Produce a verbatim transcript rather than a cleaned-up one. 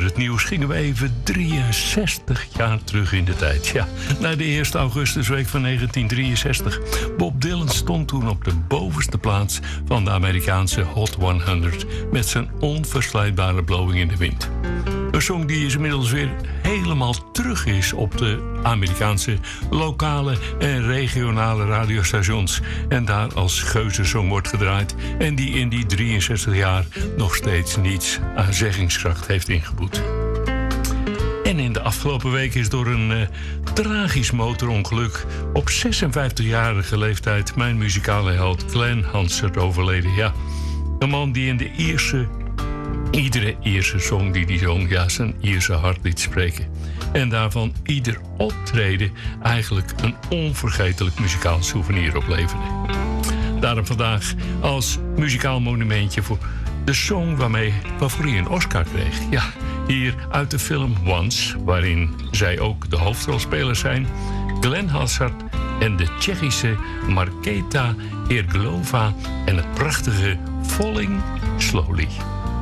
het nieuws gingen we even drieënzestig jaar terug in de tijd. Ja, naar de eerste augustusweek van negentien drieënzestig. Bob Dylan stond toen op de bovenste plaats van de Amerikaanse Hot honderd... met zijn onverslijtbare Blowing in the Wind. Een song die is inmiddels weer helemaal terug is op de Amerikaanse lokale en regionale radiostations. En daar als geuzesong wordt gedraaid. En die in die drieënzestig jaar nog steeds niets aan zeggingskracht heeft ingeboet. En in de afgelopen week is door een uh, tragisch motorongeluk op zesenvijftigjarige leeftijd mijn muzikale held Glenn Hansard overleden. Ja, een man die in de Ierse, iedere Ierse song die hij zong, ja, zijn Ierse hart liet spreken. En daarvan ieder optreden eigenlijk een onvergetelijk muzikaal souvenir opleverde. Daarom vandaag als muzikaal monumentje voor de song waarmee, waarvoor hij een Oscar kreeg. Ja, hier uit de film Once, waarin zij ook de hoofdrolspelers zijn, Glenn Hansard en de Tsjechische Markéta Irglova en het prachtige Falling Slowly.